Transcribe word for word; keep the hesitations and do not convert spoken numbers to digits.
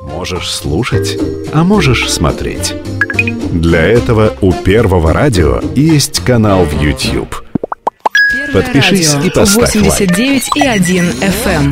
Можешь слушать, а можешь смотреть. Для этого у Первого радио есть канал в YouTube. Подпишись и поставь лайк. восемьдесят девять и один эф эм.